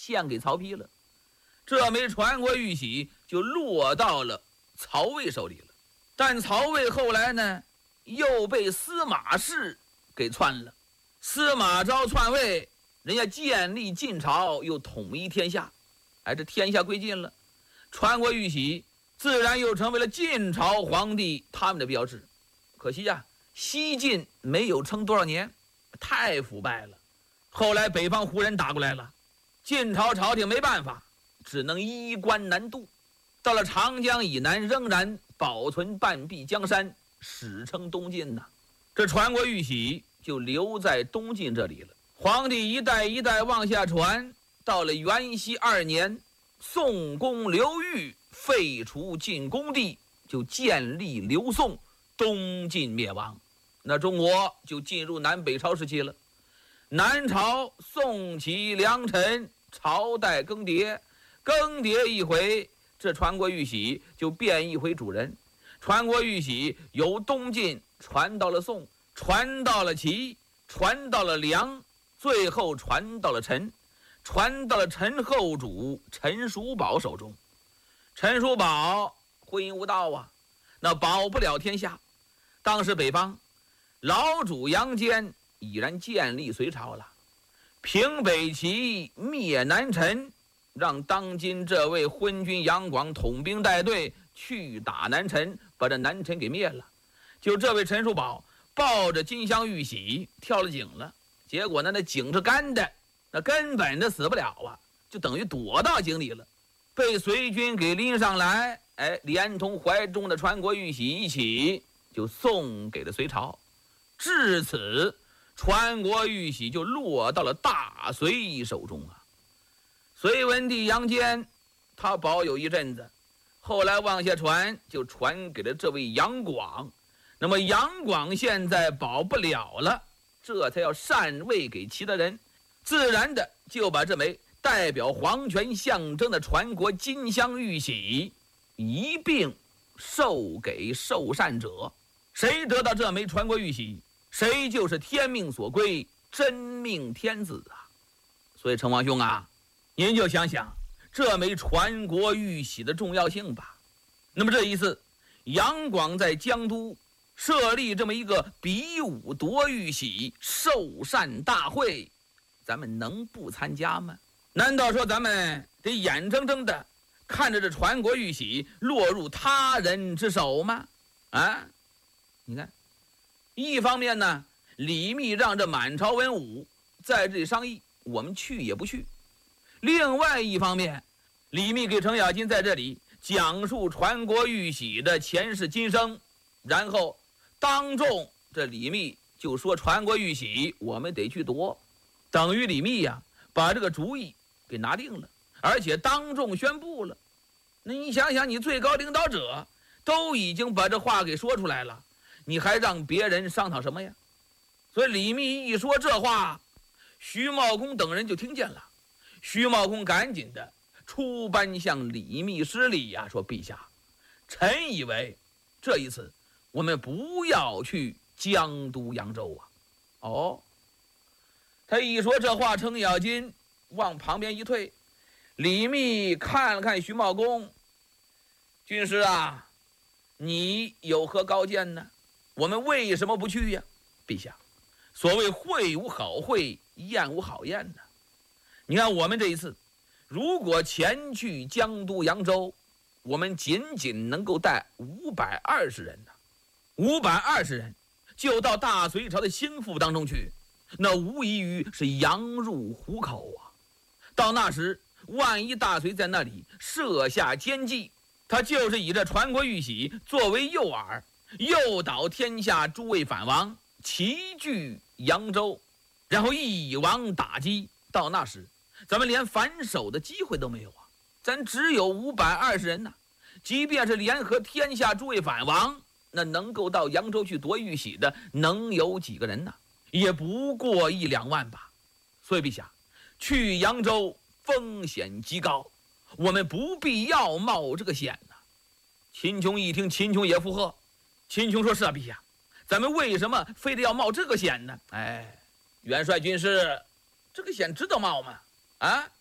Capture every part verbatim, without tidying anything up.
献给曹丕了。这枚传国玉玺就落到了曹魏手里了。但曹魏后来呢，又被司马氏给篡了。司马昭篡位，人家建立晋朝，又统一天下，哎，这天下归晋了。传国玉玺自然又成为了晋朝皇帝他们的标志。可惜呀、啊，西晋没有撑多少年，太腐败了。后来北方胡人打过来了，晋朝朝廷没办法，只能衣冠南渡。到了长江以南，仍然保存半壁江山，史称东晋呐。这传国玉玺就留在东晋这里了。皇帝一代一代往下传，到了元熙二年，宋公刘裕废除晋恭帝，就建立刘宋，东晋灭亡。那中国就进入南北朝时期了。南朝宋齐梁陈，朝代更迭，更迭一回，这传国玉玺就变一回主人。传国玉玺由东晋传到了宋，传到了齐，传到了梁，最后传到了陈，传到了陈后主陈叔宝手中。陈叔宝婚姻无道啊，那保不了天下。当时北方老主杨坚已然建立隋朝了，平北齐，灭南陈，让当今这位昏君杨广统兵带队去打南陈，把这南陈给灭了。就这位陈叔宝抱着金镶玉玺跳了井了，结果呢，那井是干的，那根本的死不了啊，就等于躲到井里了，被隋军给拎上来，哎，连同怀中的传国玉玺一起就送给了隋朝。至此，传国玉玺就落到了大隋手中啊。隋文帝杨坚他保有一阵子，后来往下传就传给了这位杨广。那么杨广现在保不了了，这才要禅位给其他人，自然的就把这枚代表皇权象征的传国金镶玉玺一并授给受禅者。谁得到这枚传国玉玺，谁就是天命所归，真命天子啊。所以成王兄啊，您就想想这枚传国玉玺的重要性吧。那么这一次杨广在江都设立这么一个比武夺玉玺授禅大会，咱们能不参加吗？难道说咱们得眼睁睁的看着这传国玉玺落入他人之手吗？啊，你看，一方面呢，李密让这满朝文武在这里商议，我们去也不去；另外一方面，李密给程咬金在这里讲述传国玉玺的前世今生，然后当众这李密就说传国玉玺我们得去夺，等于李密呀、啊、把这个主意给拿定了，而且当众宣布了。那你想想，你最高领导者都已经把这话给说出来了，你还让别人商讨什么呀？所以李密一说这话，徐茂公等人就听见了。徐茂公赶紧的出班向李密施礼呀、啊，说陛下，臣以为这一次我们不要去江都扬州啊。哦，他一说这话，程咬金往旁边一退。李密看了看徐茂公，军师啊，你有何高见呢？我们为什么不去呀？陛下，所谓会无好会，宴无好宴呢。你看我们这一次如果前去江都扬州，我们仅仅能够带五百二十人呢，五百二十人就到大隋朝的心腹当中去，那无异于是羊入虎口啊。到那时，万一大隋在那里设下奸计，他就是以这传国玉玺作为诱饵，诱导天下诸位反王齐聚扬州，然后一网打尽。到那时咱们连反手的机会都没有啊！咱只有五百二十人呐、啊，即便是联合天下诸位反王，那能够到扬州去夺玉玺的，能有几个人呢？也不过一两万吧。所以陛下，去扬州风险极高，我们不必要冒这个险呢、啊。秦琼一听，秦琼也附和。秦琼说：“是啊，陛下，咱们为什么非得要冒这个险呢？哎，元帅军师，这个险值得冒吗？啊，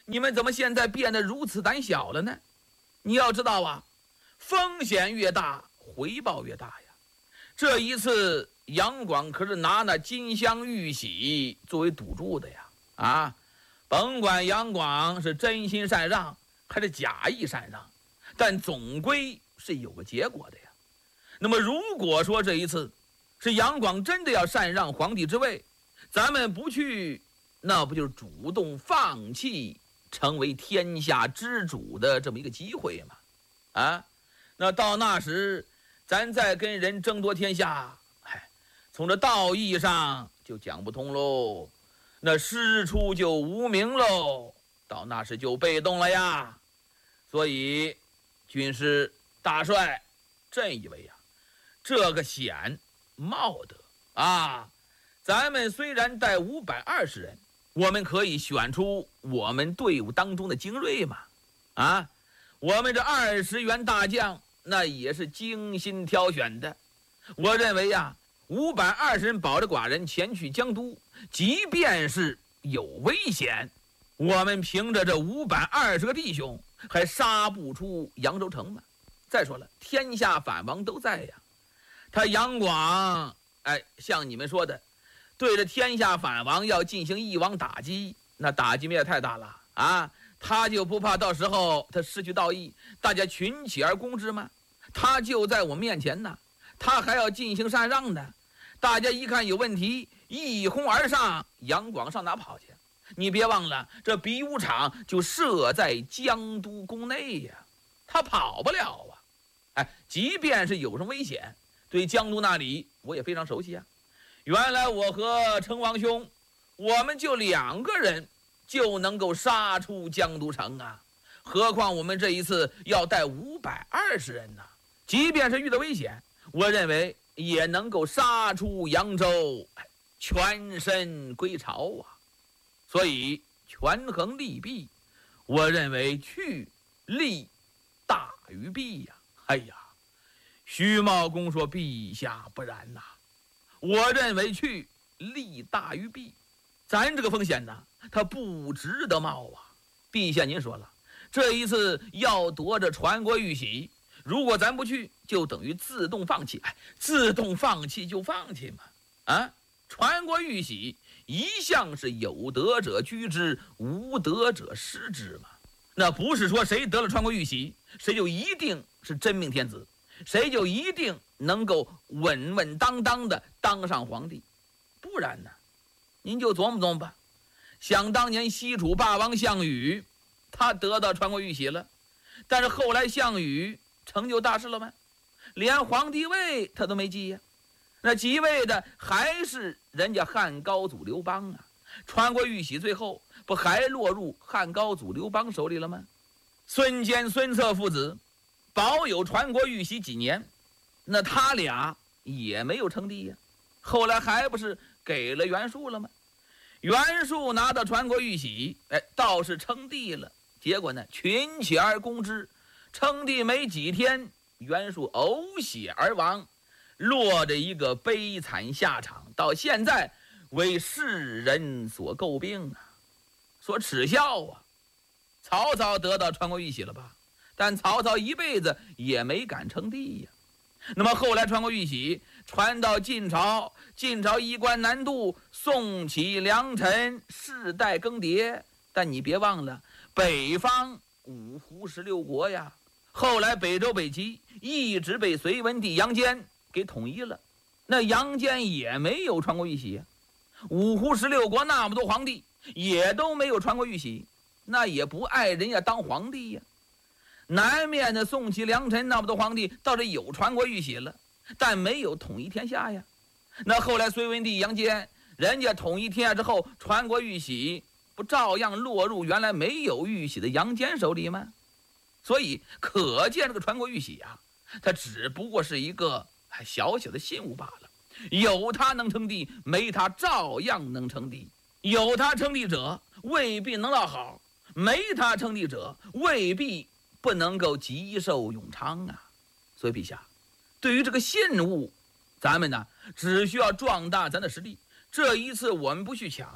你们怎么现在变得如此胆小了呢？你要知道啊，风险越大，回报越大呀。这一次杨广可是拿那金镶玉玺作为赌注的呀！啊，甭管杨广是真心禅让还是假意禅让，但总归是有个结果的呀。那么如果说这一次是杨广真的要禅让皇帝之位，咱们不去，那不就是主动放弃成为天下之主的这么一个机会吗？啊，那到那时咱再跟人争夺天下，哎，从这道义上就讲不通喽，那师出就无名喽，到那时就被动了呀。所以军师大帅朕以为呀，这个险冒得啊！咱们虽然带五百二十人，我们可以选出我们队伍当中的精锐嘛。啊，我们这二十员大将那也是精心挑选的。我认为呀，五百二十人保着寡人前去江都，即便是有危险，我们凭着这五百二十个弟兄还杀不出扬州城吗？再说了，天下反王都在呀，他杨广，哎，像你们说的，对着天下反王要进行一网打尽，那打击面也太大了啊！他就不怕到时候他失去道义，大家群起而攻之吗？他就在我面前呢，他还要进行禅让呢。大家一看有问题，一哄而上，杨广上哪跑去？你别忘了，这比武场就设在江都宫内呀，他跑不了啊！哎，即便是有什么危险，对江都那里我也非常熟悉啊。原来我和成王兄，我们就两个人就能够杀出江都城啊，何况我们这一次要带五百二十人呢？即便是遇到危险，我认为也能够杀出扬州，全身归朝啊。所以权衡利弊，我认为去利大于弊呀。哎呀，徐茂公说：“陛下不然呐，我认为去利大于弊，咱这个风险呢，它不值得冒啊。陛下您说了，这一次要夺着传国玉玺，如果咱不去，就等于自动放弃。哎，自动放弃就放弃嘛。啊，传国玉玺一向是有德者居之，无德者失之嘛。那不是说谁得了传国玉玺，谁就一定是真命天子，谁就一定能够稳稳当当的当上皇帝。不然呢，您就琢磨琢磨吧。想当年西楚霸王项羽，他得到传国玉玺了，但是后来项羽成就大事了吗？连皇帝位他都没继呀。那即位的还是人家汉高祖刘邦啊，传国玉玺最后不还落入汉高祖刘邦手里了吗？孙坚、孙策父子保有传国玉玺几年，那他俩也没有称帝呀。后来还不是给了袁术了吗？袁术拿到传国玉玺，哎，倒是称帝了。结果呢，群起而攻之，称帝没几天，袁术呕血而亡，落着一个悲惨下场，到现在为世人所诟病啊，所耻笑啊。曹操得到传国玉玺了吧？但曹操一辈子也没敢称帝呀。那么后来传国玉玺传到晋朝，晋朝衣冠南渡，宋起良臣，世代更迭。但你别忘了，北方五胡十六国呀，后来北周、北齐一直被隋文帝杨坚给统一了，那杨坚也没有传国玉玺呀。五胡十六国那么多皇帝，也都没有传国玉玺，那也不爱人家当皇帝呀。南面的宋齐梁陈那么多皇帝倒是有传国玉玺了，但没有统一天下呀。那后来隋文帝杨坚人家统一天下之后，传国玉玺不照样落入原来没有玉玺的杨坚手里吗？所以可见这个传国玉玺啊，它只不过是一个小小的信物罢了。有他能称帝，没他照样能称帝。有他称帝者未必能落好，没他称帝者未必不能够吉寿永昌啊。所以陛下，对于这个信物，咱们呢只需要壮大咱的实力。这一次我们不去抢，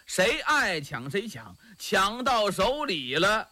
谁爱抢谁抢，抢到手里了，